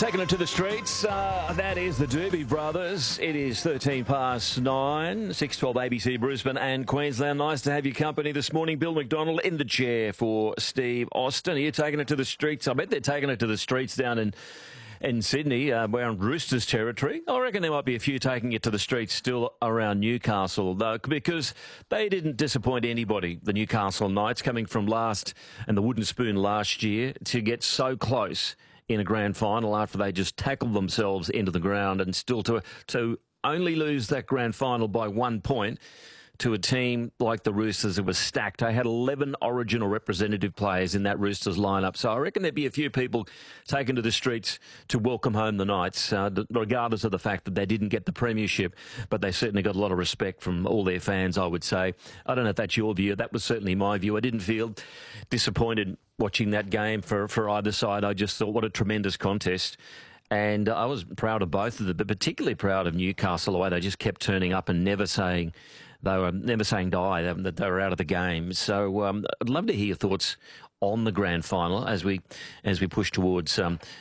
Taking it to the streets, that is the Doobie Brothers. It is 13 past 9, 612 ABC Brisbane and Queensland. Nice to have your company this morning. Bill McDonald in the chair for Steve Austin. Are you taking it to the streets? I bet they're taking it to the streets down in Sydney, around Roosters territory. I reckon there might be a few taking it to the streets still around Newcastle, though, because they didn't disappoint anybody, the Newcastle Knights, coming from last and the wooden spoon last year to get so close in a grand final after they just tackled themselves into the ground, and still to only lose that grand final by 1 point to a team like the Roosters that was stacked. They had 11 Origin or representative players in that Roosters lineup. So I reckon there'd be a few people taken to the streets to welcome home the Knights, regardless of the fact that they didn't get the premiership, but they certainly got a lot of respect from all their fans, I would say. I don't know if that's your view. That was certainly my view. I didn't feel disappointed watching that game for either side. I just thought, what a tremendous contest. And I was proud of both of them, but particularly proud of Newcastle, the way they just kept turning up and never saying die, that they were out of the game. So I'd love to hear your thoughts on the grand final as we push towards